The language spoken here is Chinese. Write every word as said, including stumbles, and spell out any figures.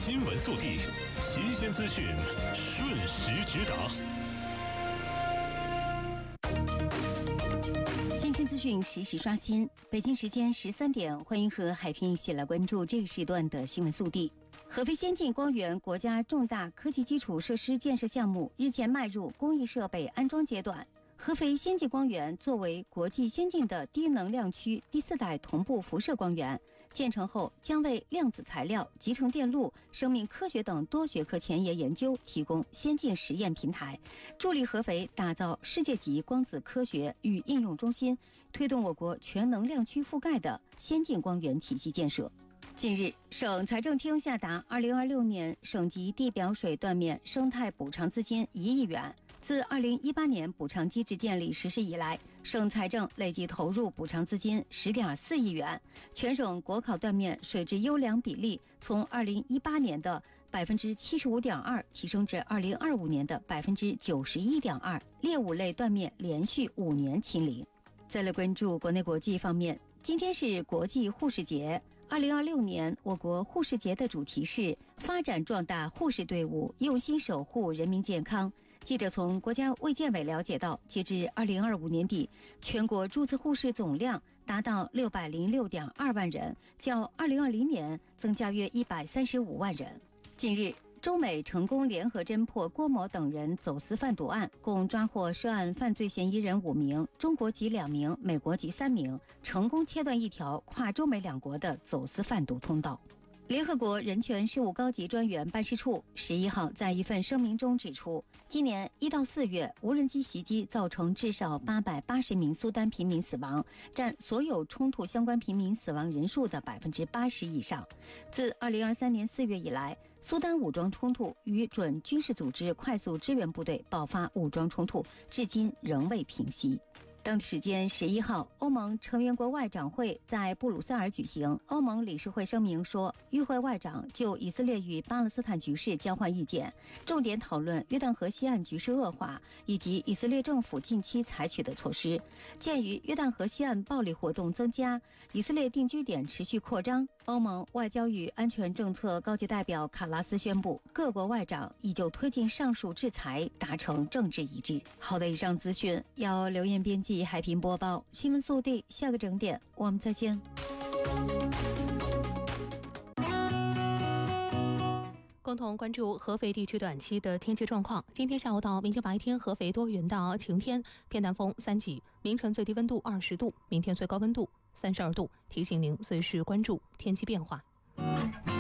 新闻速递，新鲜资讯瞬时直达。 新鲜资讯实时刷新。北京时间十三点，欢迎和海平一起来关注这个时段的新闻速递。合肥先进光源国家重大科技基础设施建设项目日前迈入工艺设备安装阶段。合肥先进光源作为国际先进的低能量区第四代同步辐射光源，建成后将为量子材料、集成电路、生命科学等多学科前沿研究提供先进实验平台，助力合肥打造世界级光子科学与应用中心，推动我国全能量区覆盖的先进光源体系建设。近日，省财政厅下达二零二六年省级地表水断面生态补偿资金一亿元。自二零一八年补偿机制建立实施以来，省财政累计投入补偿资金十点四亿元，全省国考断面水质优良比例从二零一八年的百分之七十五点二提升至二零二五年的百分之九十一点二，劣五类断面连续五年清零。再来关注国内国际方面，今天是国际护士节。二零二六年，我国护士节的主题是发展壮大护士队伍，用心守护人民健康。记者从国家卫健委了解到，截至二零二五年底，全国注册护士总量达到六百零六点二万人，较二零二零年增加约一百三十五万人。近日，中美成功联合侦破郭某等人走私贩毒案，共抓获涉案犯罪嫌疑人五名，中国籍两名，美国籍三名，成功切断一条跨中美两国的走私贩毒通道。联合国人权事务高级专员办事处十一号在一份声明中指出，今年一到四月，无人机袭击造成至少八百八十名苏丹平民死亡，占所有冲突相关平民死亡人数的百分之八十以上。自二零二三年四月以来，苏丹武装冲突与准军事组织快速支援部队爆发武装冲突，至今仍未平息。当地时间十一号，欧盟成员国外长会在布鲁塞尔举行。欧盟理事会声明说，与会外长就以色列与巴勒斯坦局势交换意见，重点讨论约旦河西岸局势恶化以及以色列政府近期采取的措施。鉴于约旦河西岸暴力活动增加，以色列定居点持续扩张，欧盟外交与安全政策高级代表卡拉斯宣布，各国外长已就推进上述制裁达成政治一致。好的，以上资讯由刘艳编辑海平播报，新闻速递，下个整点我们再见。 共同关注合肥地区短期的天气状况。今天下午到明天白天，合肥多云到晴天，偏南风三级，凌晨最低温度二十度，明天最高温度三十二度。提醒您随时关注天气变化。